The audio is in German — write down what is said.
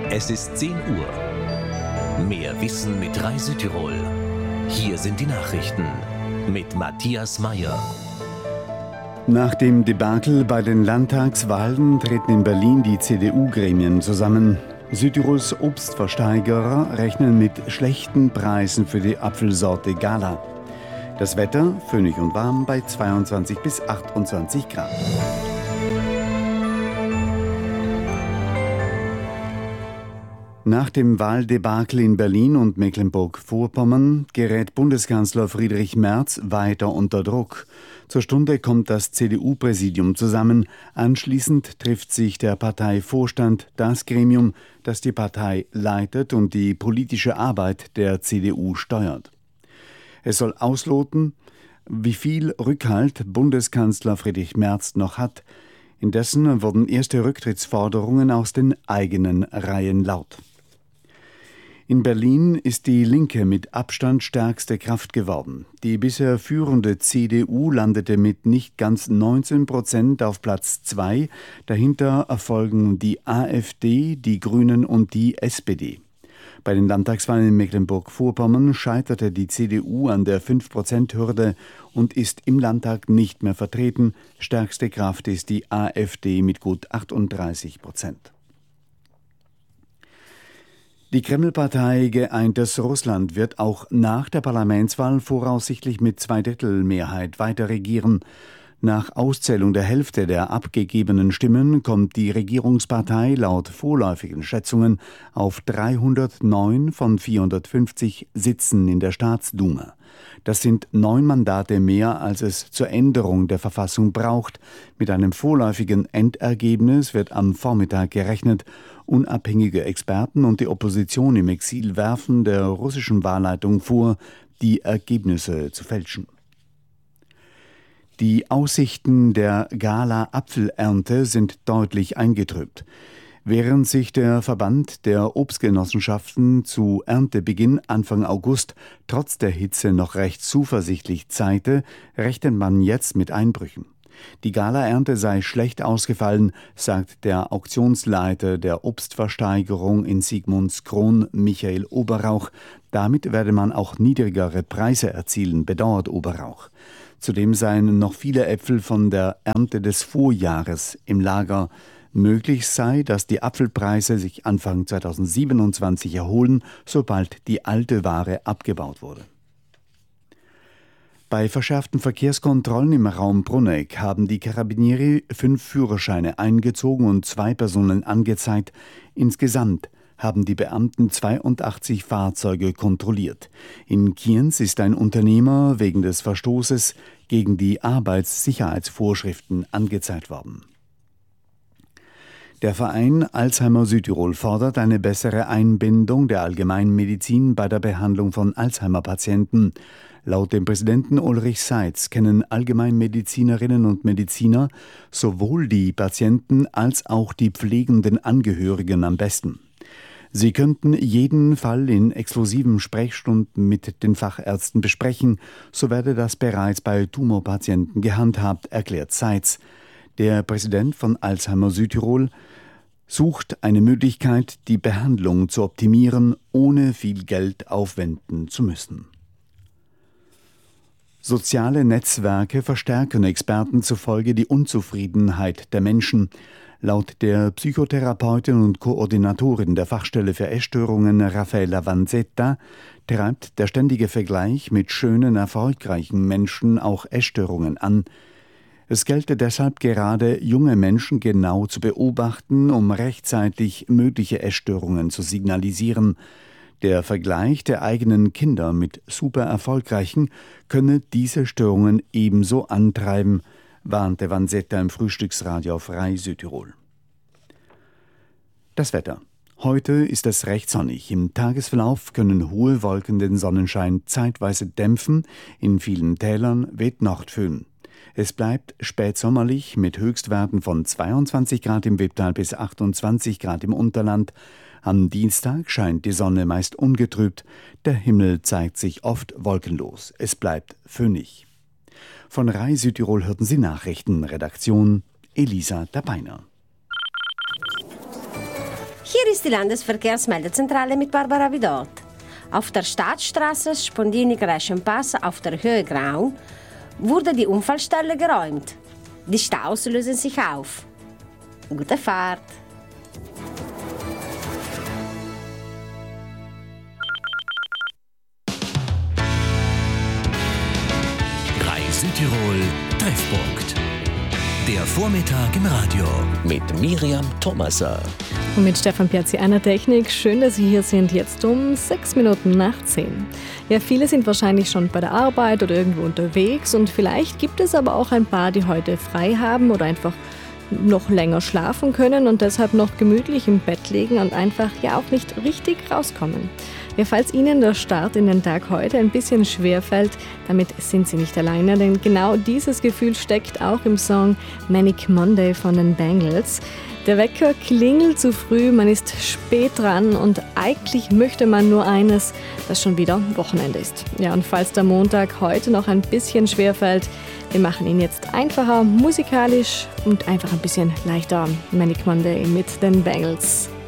Es ist 10 Uhr. Mehr Wissen mit Rai Südtirol. Hier sind die Nachrichten mit Matthias Meyer. Nach dem Debakel bei den Landtagswahlen treten in Berlin die CDU-Gremien zusammen. Südtirols Obstversteigerer rechnen mit schlechten Preisen für die Apfelsorte Gala. Das Wetter föhnig und warm bei 22 bis 28 Grad. Nach dem Wahldebakel in Berlin und Mecklenburg-Vorpommern gerät Bundeskanzler Friedrich Merz weiter unter Druck. Zur Stunde kommt das CDU-Präsidium zusammen. Anschließend trifft sich der Parteivorstand, das Gremium, das die Partei leitet und die politische Arbeit der CDU steuert. Es soll ausloten, wie viel Rückhalt Bundeskanzler Friedrich Merz noch hat. Indessen wurden erste Rücktrittsforderungen aus den eigenen Reihen laut. In Berlin ist die Linke mit Abstand stärkste Kraft geworden. Die bisher führende CDU landete mit nicht ganz 19% auf Platz 2. Dahinter erfolgen die AfD, die Grünen und die SPD. Bei den Landtagswahlen in Mecklenburg-Vorpommern scheiterte die CDU an der 5%-Hürde und ist im Landtag nicht mehr vertreten. Stärkste Kraft ist die AfD mit gut 38%. Die Kreml-Partei Geeintes Russland wird auch nach der Parlamentswahl voraussichtlich mit Zweidrittelmehrheit weiter regieren. Nach Auszählung der Hälfte der abgegebenen Stimmen kommt die Regierungspartei laut vorläufigen Schätzungen auf 309 von 450 Sitzen in der Staatsduma. Das sind 9 Mandate mehr, als es zur Änderung der Verfassung braucht. Mit einem vorläufigen Endergebnis wird am Vormittag gerechnet. Unabhängige Experten und die Opposition im Exil werfen der russischen Wahlleitung vor, die Ergebnisse zu fälschen. Die Aussichten der Gala-Apfelernte sind deutlich eingetrübt. Während sich der Verband der Obstgenossenschaften zu Erntebeginn Anfang August trotz der Hitze noch recht zuversichtlich zeigte, rechnet man jetzt mit Einbrüchen. Die Gala-Ernte sei schlecht ausgefallen, sagt der Auktionsleiter der Obstversteigerung in Sigmundskron, Michael Oberrauch. Damit werde man auch niedrigere Preise erzielen, bedauert Oberrauch. Zudem seien noch viele Äpfel von der Ernte des Vorjahres im Lager. Möglich sei, dass die Apfelpreise sich Anfang 2027 erholen, sobald die alte Ware abgebaut wurde. Bei verschärften Verkehrskontrollen im Raum Brunegg haben die Carabinieri 5 Führerscheine eingezogen und 2 Personen angezeigt. Insgesamt haben die Beamten 82 Fahrzeuge kontrolliert. In Kienz ist ein Unternehmer wegen des Verstoßes gegen die Arbeitssicherheitsvorschriften angezeigt worden. Der Verein Alzheimer Südtirol fordert eine bessere Einbindung der Allgemeinmedizin bei der Behandlung von Alzheimer-Patienten. Laut dem Präsidenten Ulrich Seitz kennen Allgemeinmedizinerinnen und Mediziner sowohl die Patienten als auch die pflegenden Angehörigen am besten. Sie könnten jeden Fall in exklusiven Sprechstunden mit den Fachärzten besprechen, so werde das bereits bei Tumorpatienten gehandhabt, erklärt Seitz. Der Präsident von Alzheimer Südtirol sucht eine Möglichkeit, die Behandlung zu optimieren, ohne viel Geld aufwenden zu müssen. Soziale Netzwerke verstärken Experten zufolge die Unzufriedenheit der Menschen. Laut der Psychotherapeutin und Koordinatorin der Fachstelle für Essstörungen Raffaella Vanzetta treibt der ständige Vergleich mit schönen, erfolgreichen Menschen auch Essstörungen an. Es gelte deshalb gerade, junge Menschen genau zu beobachten, um rechtzeitig mögliche Essstörungen zu signalisieren. Der Vergleich der eigenen Kinder mit super erfolgreichen könne diese Störungen ebenso antreiben, warnte Vanzetta im Frühstücksradio auf Rai Südtirol. Das Wetter. Heute ist es recht sonnig. Im Tagesverlauf können hohe Wolken den Sonnenschein zeitweise dämpfen. In vielen Tälern weht Nordföhn. Es bleibt spätsommerlich mit Höchstwerten von 22 Grad im Wipptal bis 28 Grad im Unterland. Am Dienstag scheint die Sonne meist ungetrübt. Der Himmel zeigt sich oft wolkenlos. Es bleibt föhnig. Von Rai Südtirol hörten Sie Nachrichten. Redaktion Elisa Dabeiner. Hier ist die Landesverkehrsmeldezentrale mit Barbara Vidot. Auf der Staatsstraße Spondini-Greschenpass auf der Höhe Graun wurde die Unfallstelle geräumt. Die Staus lösen sich auf. Gute Fahrt! Südtirol Treffpunkt. Der Vormittag im Radio mit Miriam Thomaser. Und mit Stefan Piazzi an der Technik. Schön, dass Sie hier sind, jetzt um 6 Minuten nach 10. Ja, viele sind wahrscheinlich schon bei der Arbeit oder irgendwo unterwegs und vielleicht gibt es aber auch ein paar, die heute frei haben oder einfach noch länger schlafen können und deshalb noch gemütlich im Bett liegen und einfach ja auch nicht richtig rauskommen. Ja, falls Ihnen der Start in den Tag heute ein bisschen schwer fällt, damit sind Sie nicht alleine, denn genau dieses Gefühl steckt auch im Song Manic Monday von den Bangles. Der Wecker klingelt zu früh, man ist spät dran und eigentlich möchte man nur eines, dass schon wieder Wochenende ist. Ja, und falls der Montag heute noch ein bisschen schwer fällt, wir machen ihn jetzt einfacher, musikalisch und einfach ein bisschen leichter. Manic Monday mit den Bangles.